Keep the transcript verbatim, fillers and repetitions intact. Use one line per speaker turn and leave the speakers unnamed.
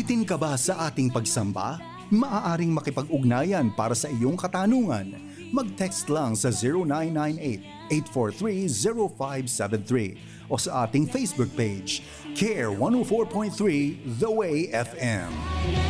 Bitin ka ba sa ating pagsamba? Maaaring makipag-ugnayan para sa iyong katanungan. Mag-text lang sa zero nine nine eight, eight four three, zero five seven three o sa ating Facebook page, Care one oh four point three The Way F M.